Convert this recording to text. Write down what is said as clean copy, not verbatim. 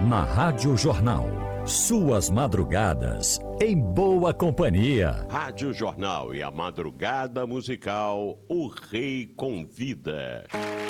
Na Rádio Jornal, suas madrugadas em boa companhia. Rádio Jornal e a madrugada musical, o Rei Convida.